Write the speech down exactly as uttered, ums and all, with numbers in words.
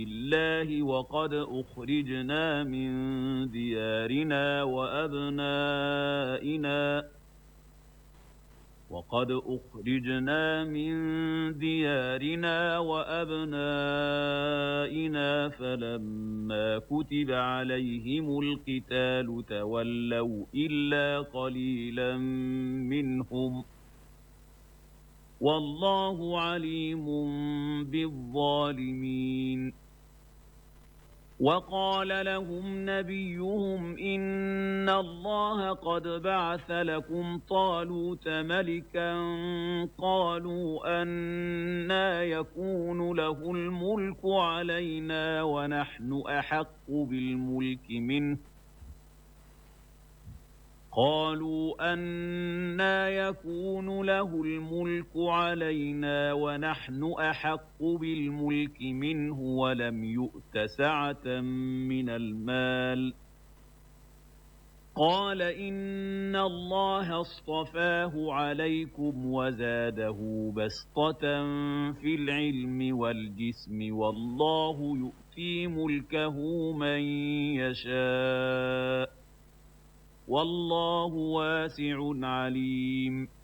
الله وقد أخرجنا من ديارنا وأبنائنا وقد أخرجنا من ديارنا وأبنائنا فلما كتب عليهم القتال تولوا إلا قليلا منهم والله عليم بالظالمين. وقال لهم نبيهم إن الله قد بعث لكم طالوت ملكا قالوا أنى يكون له الملك علينا ونحن أحق بالملك منه قالوا أنى يكون له الملك علينا ونحن أحق بالملك منه ولم يؤت سعة من المال قال إن الله اصطفاه عليكم وزاده بسطة في العلم والجسم والله يؤتي ملكه من يشاء والله واسع عليم.